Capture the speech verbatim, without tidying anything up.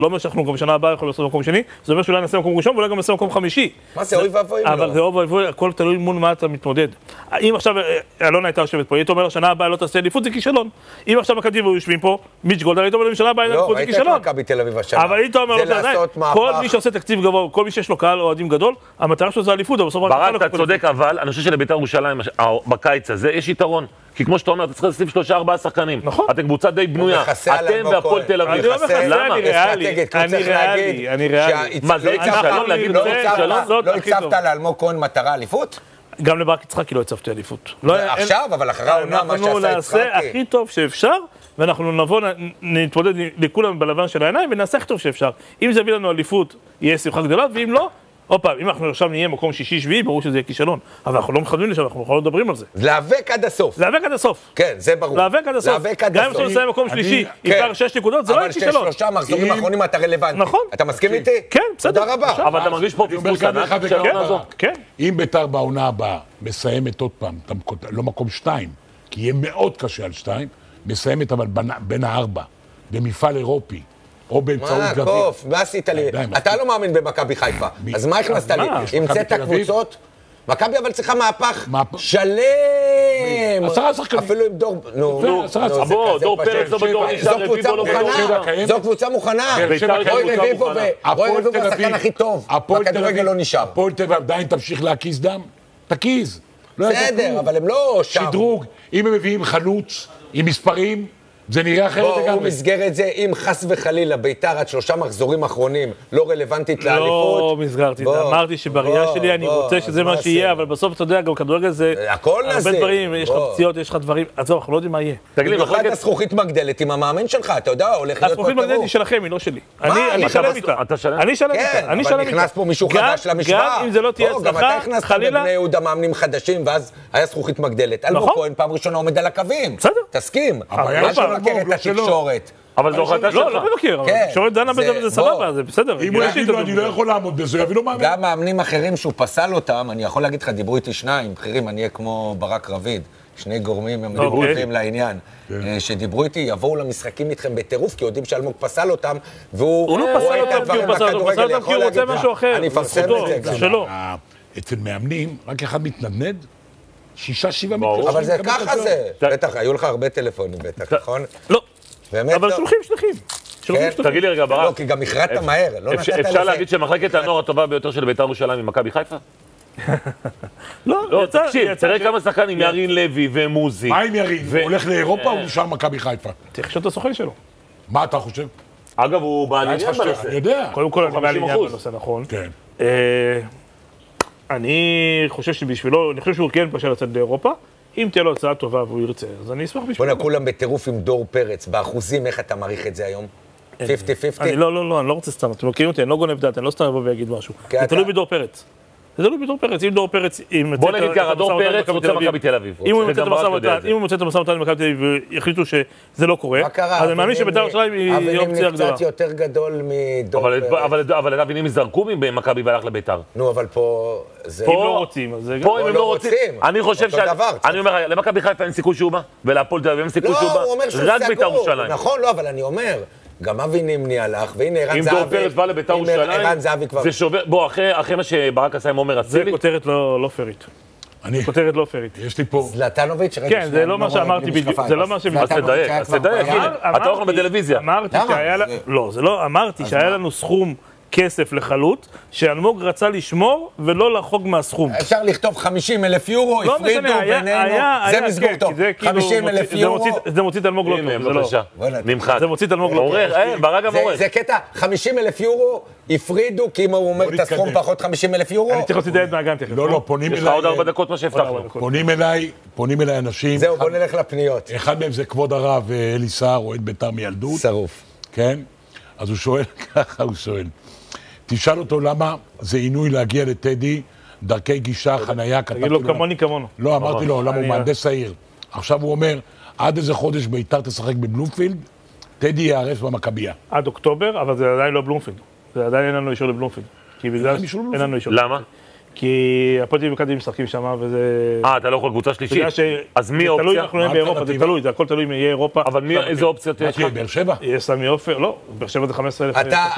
לא אומר שאנחנו גם בשנה הבאה יכולים לעשות מקום שני, זה אומר שאולי נעשה מקום ראשון ואולי גם נעשה מקום חמישי. מה זה, אוי ואבוי לא? אבל זה אוי ואבוי, הכל תלוי מול מה אתה מתמודד. אם עכשיו אלונה הייתה יושבת פה, היית אומר לשנה הבאה לא תעשה אליפות, זה כישלון. אם עכשיו מכבי תל אביב יושבים פה, מיץ' גולדהר, היית אומר לשנה הבאה אליפות, זה כישלון. לא, ראית את מכבי תל אביב השנה. אבל היית אומר, כל מי שעושה תקציב גבוה, כל מי שיש לו קהל אוהדים גדול, המטרה שלו זה אליפות, אבל בסוף ברק, אתה צודק, אבל אני חושב שלבית"ר ירושלים בקיץ הזה יש יתרון. כי כמו שאתה אומר, אתה צריך לשים שלושה ארבעה שחקנים. נכון. אתם קבוצה די בנויה. אתם והפועל תל אביב. אני לא מכסה, למה? אני ריאלי, אני ריאלי, אני ריאלי. מה, זה כישלון להגיד את זה? לא הצבת לאלמוג כהן מטרה אליפות? גם לברק יצחקי לא הצבתי אליפות. עכשיו, אבל אחרי העונה, מה שעשה יצחקי. אנחנו נעשה הכי טוב שאפשר, ואנחנו נבוא, נתמודד לכולם בלבן של העיניים, ונעשה הכי טוב שאפשר. אם זה יביא לנו אליפות, יהיה שמחה גדולה, ואם לא, עוד פעם, אם אנחנו עכשיו נהיה מקום שישי שביעי, ברור שזה יהיה כישלון. אבל אנחנו לא מכוונים לשם, אנחנו לא מדברים על זה. להיאבק עד הסוף. להיאבק עד הסוף. כן, זה ברור. להיאבק עד הסוף. גם אם נסיים מקום שלישי, עם פער שש נקודות, זה לא יהיה כישלון. אבל שלושה מחזורים האחרונים אתה רלוונטי. נכון. אתה מסכים איתי? כן, בסדר. תודה רבה. אבל אתה מרגיש פה פספוס ענק של העונה הזאת? כן. אם בית"ר בעונה הבאה מסיימת עוד פעם, לא מקום שתיים, כי יהיה מאוד קשה על שתיים, מסיימת אבל בין הארבע, במפעל אירופי. או באמצעות גביע. מה, קוף, מה עשית לי? אתה לא מאמין במכבי חיפה. אז מה הכנסת לי? המצאת קבוצות? מכבי אבל צריכה מהפך שלם. עשרה שחקנים. אפילו עם דור... נו, בוא, דור פרץ לא בטוח נשאר רביבו לא בטוח. זו קבוצה מוכנה. רוי רביבו והשחקן הכי טוב. בכדורגל לא נשאר. הפועל תל אביב עדיין תמשיך להקיז דם? תקיז. בסדר, אבל הם לא שם. שדרוג, אם הם מביאים חלוץ עם מספרים, זה נראה אחרת לגמרי. בואו מסגרת זה, אם חס וחלילה בית"ר עד שלושה מחזורים אחרונים לא רלוונטית לאליפות. לא מסגרתי, אמרתי שבראייה שלי אני רוצה שזה מה שיהיה, אבל בסוף אתה יודע, גם כדורגל זה הרבה דברים, יש לך פציעות, יש לך דברים, עזוב, אנחנו לא יודעים מה יהיה. תגיד לי, במיוחד הזכוכית מגדלת עם המאמן שלך, אתה יודע, הולך להיות פה טירוף. הזכוכית מגדלת היא שלכם, היא לא שלי. אני שלם איתה. אתה שלם? אני שלם איתה, אני שלם איתה. אבל נכנס פה מישהו חדש למשוואה. גם אם זה לא תהיה הצלחה, גם אתה הכנסת בבני יהודה מאמנים חדשים, ואז היה זכוכית מגדלת. אלמוג כהן פעם ראשונה עומד על הקווים. בסדר. תסכים. אבל זו החלטה שלך. לא, לא מבקר, שואלת דנה בזה, זה סבבה, זה בסדר. אם הוא יגיד לו, אני לא יכול לעמוד בזה, יביא לו מאמן. גם מאמנים אחרים שהוא פסל אותם, אני יכול להגיד לך, דיברו איתי שניים, בכירים, אני אהיה כמו ברק רביד, שני גורמים, הם דיברו איתכם לעניין, שדיברו איתי, יבואו למשחקים איתכם בטירוף, כי יודעים שאלמוג פסל אותם, והוא... הוא לא פסל אותם כי הוא פסל אותם, פסל אותם כי הוא רוצה משהו אחר. אני אפרסם את זה גם. שלא. אצל מאמנים, רק אחד מתנדנד, שישה, שבעה מתקשרים. אבל זה ככה זה. בטח, היו לך הרבה טלפונים, בטח, נכון? לא. אבל שולחים שליחים. תגיד לי רגע, ברק. לא, כי גם הכרעת מהר. אפשר להגיד שמחלקת הנוער הטובה ביותר של בית"ר ירושלים היא מכבי חיפה? לא, תקשיב, תראה כמה שחקנים, ירין לוי ומוזי. מה עם ירין? הוא הולך לאירופה או נשאר מכבי חיפה? צריך לשאול את הסוכן שלו. מה אתה חושב? אגב, הוא בעל עניין בנושא. אני יודע. קודם כל, הוא בעל עניין בנושא, נכון. כן. אני חושב שבשבילו, אני חושב שהוא כן פשע לצאת לאירופה. אם תהיה לו הצעה טובה והוא ירצה, אז אני אשמח בשבילו. בוא'נה, כולם בטירוף עם דור פרץ. באחוזים, איך אתה מעריך את זה היום? חמישים חמישים? אני לא, לא, לא, אני לא רוצה סתם. אתם מכירים אותי, אני לא גונב דעת, אני לא סתם אבוא ויגיד משהו. זה תלוי בדור פרץ. זה תלוי בדור פרץ. אם דור פרץ... בוא נגיד ככה, דור פרץ רוצה מכבי תל אביב. אם הוא מוצא את המשא ומתן עם מכבי תל אביב ויחליטו שזה לא קורה, אז אני מאמין שבית"ר ירושלים היא אופציה גדולה. אבל קצת יותר גדול מדור פרץ. אבל אגב, אם זרקו ממכבי והלך לבית"ר. נו, אבל פה... אם לא רוצים, אז זה גם... פה אם הם לא רוצים. אני חושב ש... אני אומר, למכבי חיפה אין סיכוי שהוא בא, ולהפועל תל אביב אין סיכוי שהוא בא. רק בית"ר ירושלים. נכון, לא, אבל אני אומר, גם אבי נימני הלך, והנה ערן זהבי... אם דור פרץ בא לבית"ר ירושלים, זה שובר... בוא, אחרי מה שברק עשה עם עומר אצילי... זה כותרת לא פרית. כותרת לא פרית. יש לי פה... זלטנוביץ', כן, זה לא מה שאמרתי בדיוק. זה לא מה ש... אז תדייק, אז תדייק. אתה הולך בטלוויזיה. אמרתי שהיה... לא, זה לא... אמרתי שהיה לנו סכום כסף לחלוט, שאלמוג רצה לשמור ולא לחוג מהסכום. אפשר לכתוב חמישים אלף יורו, הפרידו בינינו, זה מסגור טוב. חמישים אלף יורו. זה מוציא את אלמוג לא טוב, זה לא. נמחק. זה מוציא את אלמוג לא טוב. עורך, ברק גם עורך. זה קטע, חמישים אלף יורו, הפרידו, כי אם הוא אומר את הסכום פחות חמישים אלף יורו. אני צריך להוציא דעת מהגן תכף. לא, לא, פונים אליי. יש לך עוד ארבע דקות מה שהבטחנו. פונים אליי, פונים אליי אנשים. זהו, בוא נלך לפניות. אחד מהם זה כבוד הרב אלי סער, אוהד בית"ר מילדות. שרוף. כן? אז הוא שואל, ככה הוא שואל. תשאל אותו למה זה עינוי להגיע לטדי, דרכי גישה, חנייה, כתבתי לו... תגיד לו כמוני כמונו. לא, אמרתי לו, למה הוא מהנדס העיר. עכשיו הוא אומר, עד איזה חודש בית"ר תשחק בבלומפילד, טדי יערף במכבייה. עד אוקטובר, אבל זה עדיין לא בלומפילד. זה עדיין אין לנו אישור לבלומפילד. כי בגלל אין לנו אישור. למה? כי הפועל תל אביב ומכבי משחקים שם, וזה... אה, אתה לא יכול קבוצה שלישית? אז מי האופציה? תלוי, אנחנו נהיה באירופה, זה תלוי, זה הכל תלוי אם יהיה אירופה. אבל איזה אופציות יש לך? באר שבע? יש סמי עופר, לא, באר שבע זה חמישה עשר אלף.